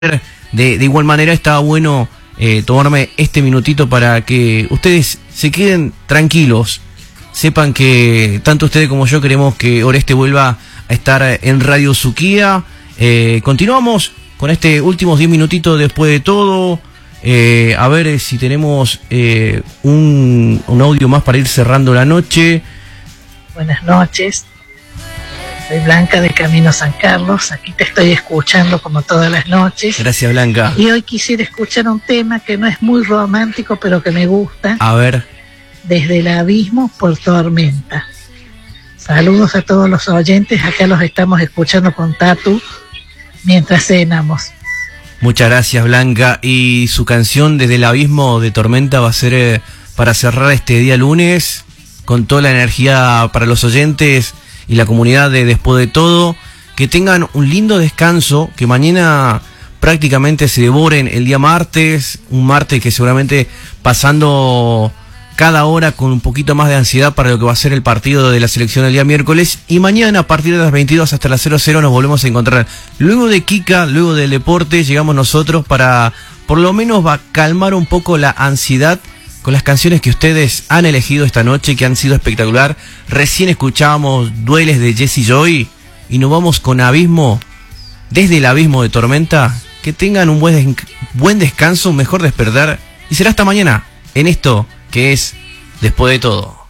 De igual manera estaba bueno tomarme este minutito para que ustedes se queden tranquilos, sepan que tanto ustedes como yo queremos que Oreste vuelva a estar en Radio Suquía. Continuamos con este últimos 10 minutitos después de todo, a ver si tenemos un audio más para ir cerrando la noche. Buenas noches. Soy Blanca de Camino San Carlos, aquí te estoy escuchando como todas las noches. Gracias, Blanca. Y hoy quisiera escuchar un tema que no es muy romántico, pero que me gusta. A ver. Desde el abismo por Tormenta. Saludos a todos los oyentes, acá los estamos escuchando con Tatu mientras cenamos. Muchas gracias, Blanca. Y su canción Desde el abismo de Tormenta va a ser para cerrar este día lunes, con toda la energía para los oyentes y la comunidad de Después de Todo. Que tengan un lindo descanso, que mañana prácticamente se devoren el día martes, un martes que seguramente pasando cada hora con un poquito más de ansiedad para lo que va a ser el partido de la selección el día miércoles, y mañana a partir de las 22 hasta las 00 nos volvemos a encontrar. Luego de Kika, luego del deporte, llegamos nosotros para por lo menos va a calmar un poco la ansiedad con las canciones que ustedes han elegido esta noche, que han sido espectacular. Recién escuchábamos Dueles de Jesse Joy y nos vamos con Abismo, Desde el abismo de Tormenta. Que tengan un buen descanso, un mejor despertar, y será hasta mañana en esto que es Después de Todo.